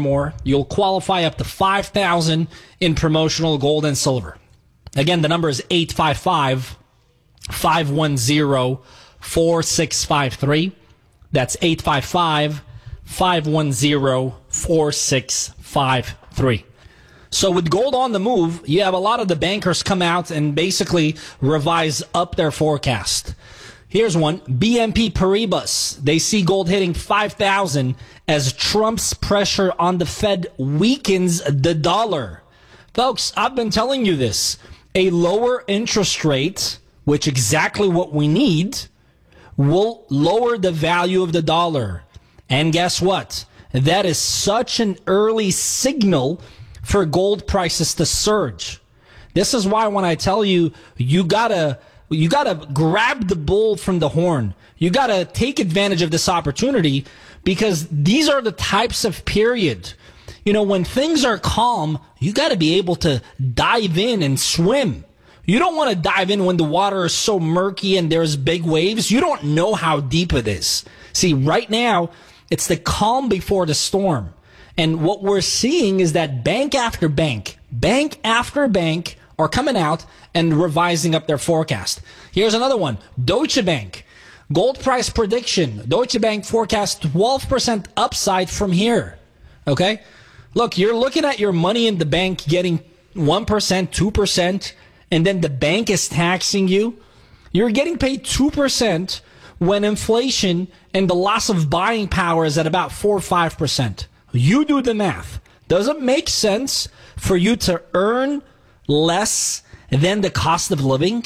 more, you'll qualify up to $5,000 in promotional gold and silver. Again, the number is 855-510-4653. That's 855-510-4653. So with gold on the move, you have a lot of the bankers come out and basically revise up their forecast. Here's one. BNP Paribas. They see gold hitting 5,000 as Trump's pressure on the Fed weakens the dollar. Folks, I've been telling you this. A lower interest rate, which exactly what we need, will lower the value of the dollar. And guess what? That is such an early signal for gold prices to surge. This is why when I tell you, you gotta grab the bull from the horn. You gotta take advantage of this opportunity because these are the types of period. You know, when things are calm, you gotta be able to dive in and swim. You don't want to dive in when the water is so murky and there's big waves. You don't know how deep it is. See, right now, it's the calm before the storm. And what we're seeing is that bank after bank are coming out and revising up their forecast. Here's another one. Deutsche Bank. Gold price prediction. Deutsche Bank forecast 12% upside from here. Okay? Look, you're looking at your money in the bank getting 1%, 2%, and then the bank is taxing you. You're getting paid 2% when inflation and the loss of buying power is at about 4 or 5%. You do the math. Does it make sense for you to earn less than the cost of living?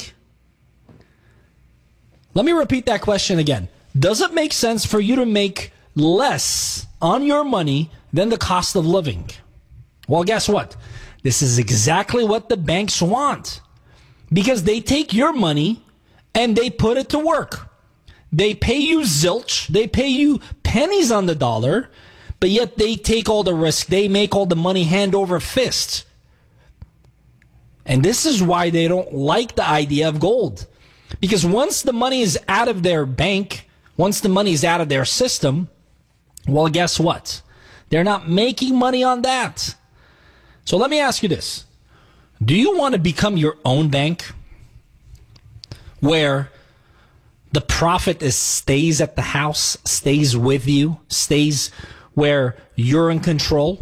Let me repeat that question again. Does it make sense for you to make less on your money than the cost of living? Well, guess what? This is exactly what the banks want. Because they take your money and they put it to work. They pay you zilch. They pay you pennies on the dollar. But yet they take all the risk. They make all the money hand over fist. And this is why they don't like the idea of gold. Because once the money is out of their bank, once the money is out of their system, well, guess what? They're not making money on that. So let me ask you this. Do you want to become your own bank where the profit stays at the house, stays with you, stays where you're in control?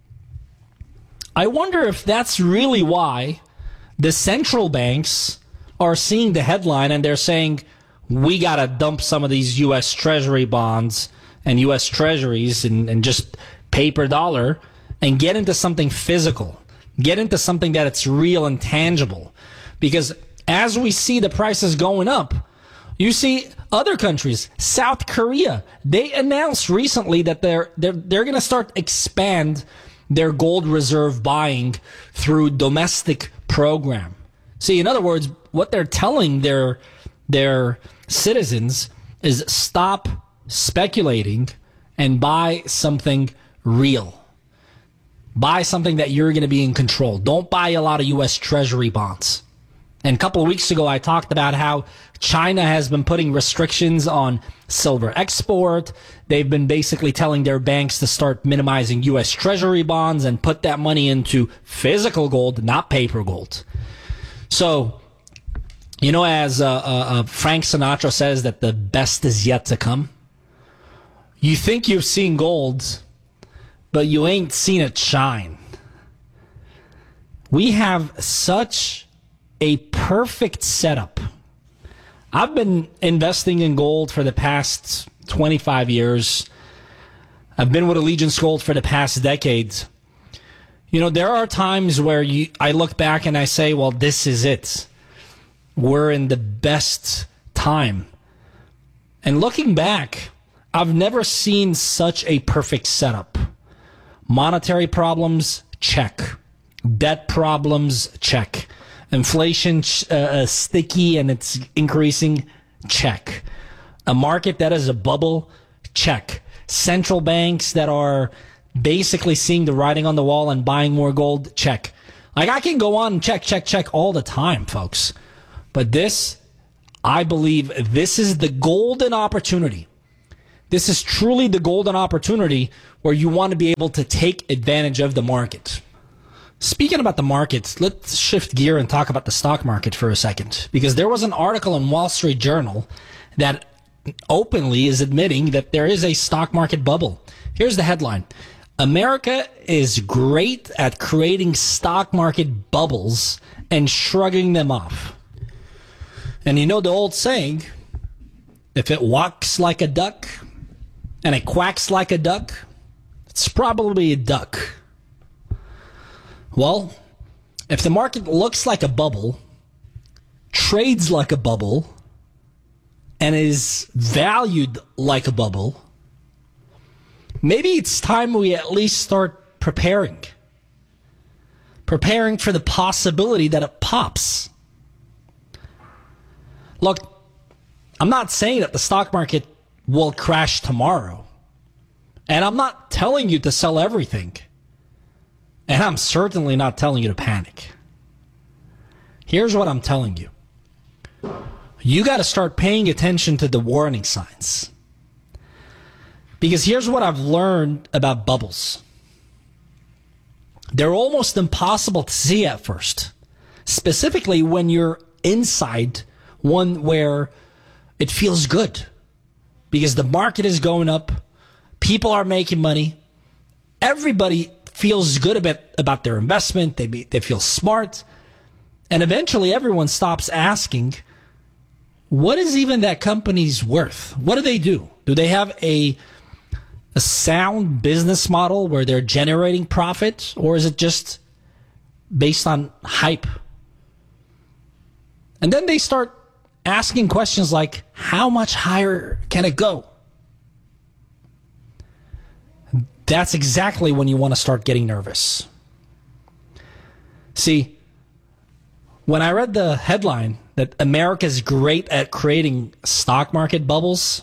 I wonder if that's really why the central banks are seeing the headline and they're saying, we got to dump some of these U.S. Treasury bonds and U.S. Treasuries and just paper dollar and get into something physical. Get into something that it's real and tangible. Because as we see the prices going up, you see other countries, South Korea, they announced recently that they're going to start expand their gold reserve buying through domestic program. See, in other words, what they're telling their citizens is stop speculating and buy something real. Buy something that you're going to be in control. Don't buy a lot of U.S. Treasury bonds. And a couple of weeks ago, I talked about how China has been putting restrictions on silver export. They've been basically telling their banks to start minimizing U.S. Treasury bonds and put that money into physical gold, not paper gold. So, you know, as Frank Sinatra says that the best is yet to come. You think you've seen gold, but you ain't seen it shine. We have such a perfect setup. I've been investing in gold for the past 25 years. I've been with Allegiance Gold for the past decades. You know, there are times where I look back and I say, well, this is it. We're in the best time. And looking back, I've never seen such a perfect setup. Monetary problems, check. Debt problems, check. Inflation sticky and it's increasing, check. A market that is a bubble, check. Central banks that are basically seeing the writing on the wall and buying more gold, check. Like, I can go on and check all the time, folks. But this, I believe this is the golden opportunity. This is truly the golden opportunity where you want to be able to take advantage of the market. Speaking about the markets, let's shift gear and talk about the stock market for a second, because there was an article in Wall Street Journal that openly is admitting that there is a stock market bubble. Here's the headline. America is great at creating stock market bubbles and shrugging them off. And you know the old saying, if it walks like a duck and it quacks like a duck, it's probably a duck. Well, if the market looks like a bubble, trades like a bubble, and is valued like a bubble, maybe it's time we at least start preparing for the possibility that it pops. Look, I'm not saying that the stock market will crash tomorrow, and I'm not telling you to sell everything. And I'm certainly not telling you to panic. Here's what I'm telling you. You got to start paying attention to the warning signs. Because here's what I've learned about bubbles. They're almost impossible to see at first. Specifically when you're inside one where it feels good. Because the market is going up. People are making money. Everybody feels good about their investment. They feel smart. And eventually everyone stops asking, what is even that company's worth? What do they do? Do they have a sound business model where they're generating profit? Or is it just based on hype? And then they start asking questions like, how much higher can it go? That's exactly when you want to start getting nervous. See, when I read the headline that America is great at creating stock market bubbles,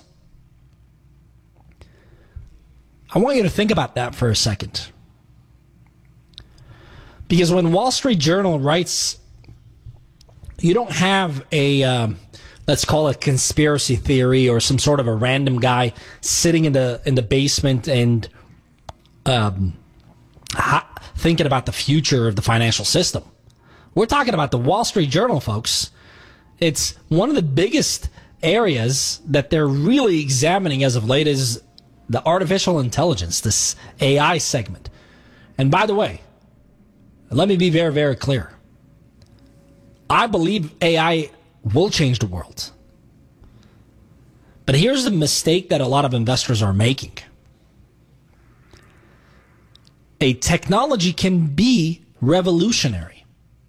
I want you to think about that for a second. Because when Wall Street Journal writes, you don't have a, let's call it conspiracy theory or some sort of a random guy sitting in the basement and thinking about the future of the financial system. We're talking about the Wall Street Journal, folks. It's one of the biggest areas that they're really examining as of late is the artificial intelligence, this AI segment. And by the way, let me be very, very clear. I believe AI will change the world. But here's the mistake that a lot of investors are making. A technology can be revolutionary.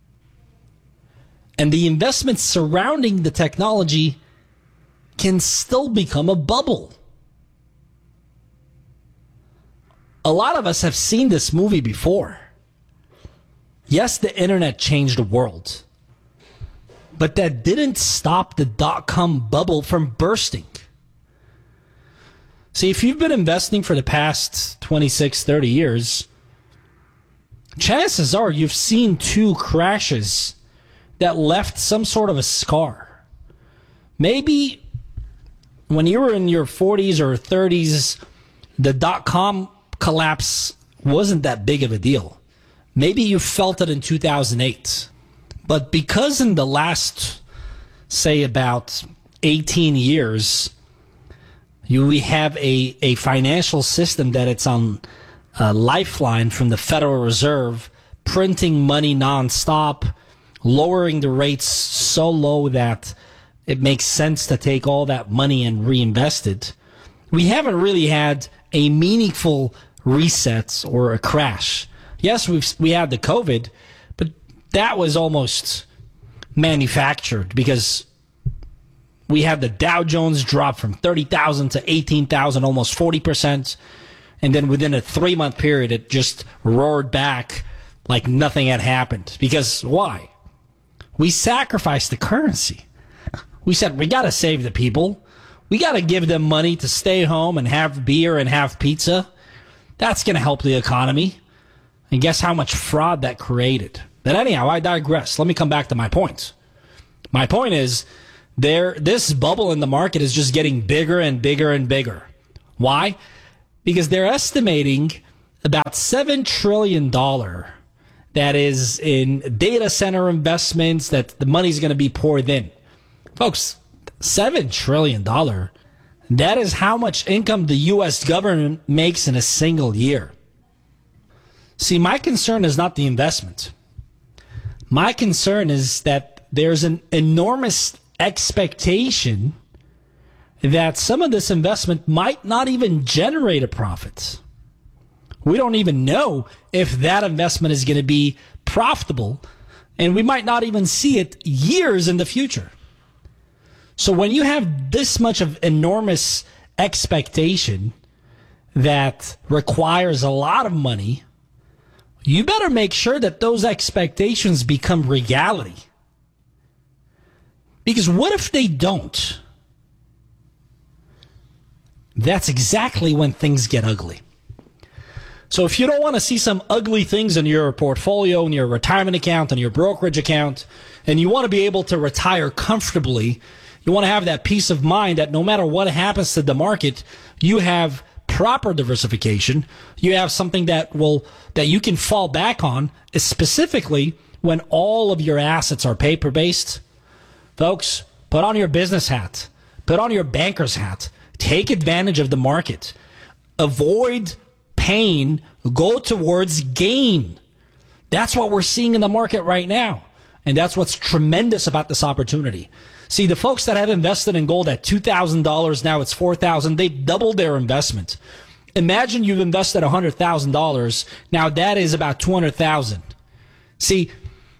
And the investments surrounding the technology can still become a bubble. A lot of us have seen this movie before. Yes, the internet changed the world. But that didn't stop the dot-com bubble from bursting. See, if you've been investing for the past 26, 30 years, chances are you've seen two crashes that left some sort of a scar. Maybe when you were in your 40s or 30s, the dot-com collapse wasn't that big of a deal. Maybe you felt it in 2008. But because in the last, say, about 18 years, we have a financial system that it's on a lifeline from the Federal Reserve, printing money nonstop, lowering the rates so low that it makes sense to take all that money and reinvest it. We haven't really had a meaningful reset or a crash. Yes, we had the COVID, but that was almost manufactured because we had the Dow Jones drop from 30,000 to 18,000, almost 40%. And then within a 3-month period, it just roared back like nothing had happened. Because why? We sacrificed the currency. We said, we got to save the people. We got to give them money to stay home and have beer and have pizza. That's going to help the economy. And guess how much fraud that created? But anyhow, I digress. Let me come back to my point. My point is, this bubble in the market is just getting bigger and bigger and bigger. Why? because they're estimating about $7 trillion that is in data center investments, that the money's going to be poured in. Folks, $7 trillion, that is how much income the U.S. government makes in a single year. See, my concern is not the investment. My concern is that there's an enormous expectation that some of this investment might not even generate a profit. We don't even know if that investment is going to be profitable, and we might not even see it years in the future. So when you have this much of enormous expectation that requires a lot of money, you better make sure that those expectations become reality. Because what if they don't? That's exactly when things get ugly. So if you don't want to see some ugly things in your portfolio, in your retirement account, in your brokerage account, and you want to be able to retire comfortably, you want to have that peace of mind that no matter what happens to the market, you have proper diversification. You have something that you can fall back on, specifically when all of your assets are paper-based. Folks, put on your business hat. Put on your banker's hat. Take advantage of the market. Avoid pain. Go towards gain. That's what we're seeing in the market right now. And that's what's tremendous about this opportunity. See, the folks that have invested in gold at $2,000, now it's $4,000, they've doubled their investment. Imagine you've invested $100,000. Now that is about $200,000. See,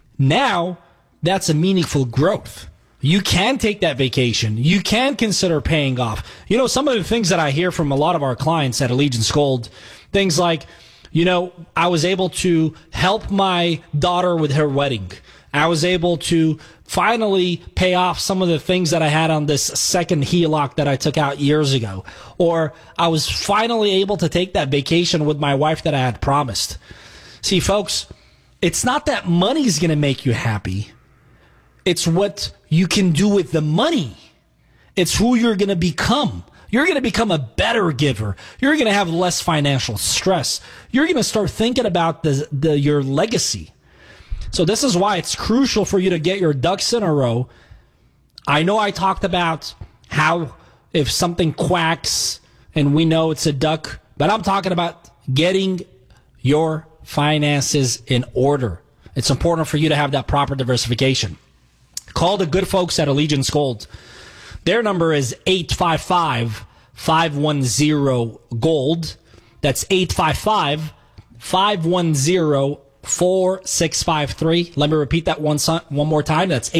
now that's a meaningful growth. You can take that vacation. You can consider paying off. You know, some of the things that I hear from a lot of our clients at Allegiance Gold, things like, you know, I was able to help my daughter with her wedding. I was able to finally pay off some of the things that I had on this second HELOC that I took out years ago. Or I was finally able to take that vacation with my wife that I had promised. See, folks, it's not that money's going to make you happy. It's what you can do with the money. It's who you're going to become. You're going to become a better giver. You're going to have less financial stress. You're going to start thinking about your legacy. So this is why it's crucial for you to get your ducks in a row. I know I talked about how if something quacks and we know it's a duck, but I'm talking about getting your finances in order. It's important for you to have that proper diversification. Call the good folks at Allegiance Gold. Their number is 855-510-GOLD. That's 855-510-4653. Let me repeat that one more time. That's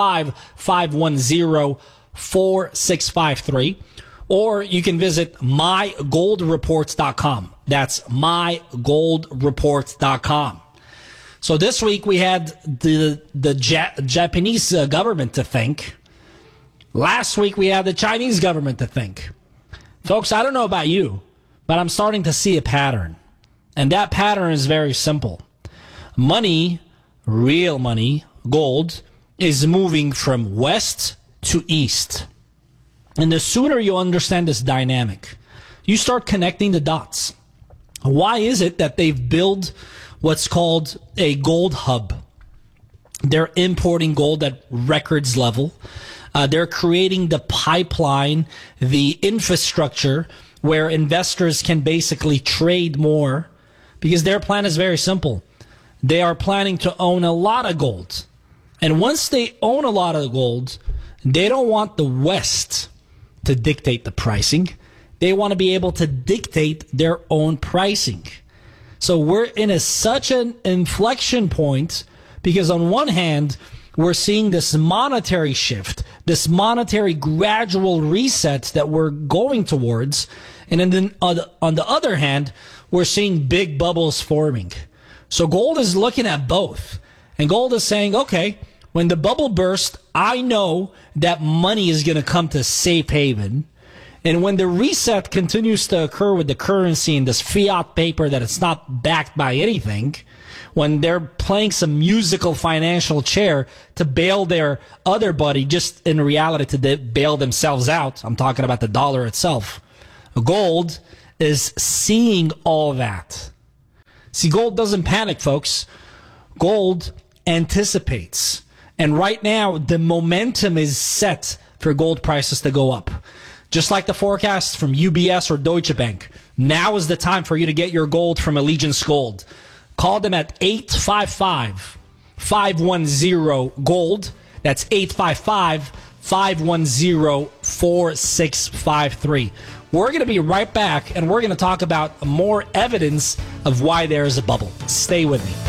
855-510-4653. Or you can visit mygoldreports.com. That's mygoldreports.com. So this week we had the Japanese government to thank. Last week we had the Chinese government to thank. Folks, I don't know about you, but I'm starting to see a pattern. And that pattern is very simple. Money, real money, gold, is moving from west to east. And the sooner you understand this dynamic, you start connecting the dots. Why is it that they've built what's called a gold hub? They're importing gold at records level. They're creating the pipeline, the infrastructure where investors can basically trade more, because their plan is very simple. They are planning to own a lot of gold. And once they own a lot of gold, they don't want the West to dictate the pricing. They want to be able to dictate their own pricing. So we're in such an inflection point, because on one hand, we're seeing this monetary shift, this monetary gradual reset that we're going towards. And then on the other hand, we're seeing big bubbles forming. So gold is looking at both. And gold is saying, okay, when the bubble bursts, I know that money is going to come to safe haven. And when the reset continues to occur with the currency and this fiat paper that it's not backed by anything, when they're playing some musical financial chair to bail their other buddy, just in reality to bail themselves out, I'm talking about the dollar itself. Gold is seeing all that. See, gold doesn't panic, folks. Gold anticipates. And right now, the momentum is set for gold prices to go up. Just like the forecast from UBS or Deutsche Bank. Now is the time for you to get your gold from Allegiance Gold. Call them at 855-510-GOLD. That's 855-510-4653. We're going to be right back, and we're going to talk about more evidence of why there is a bubble. Stay with me.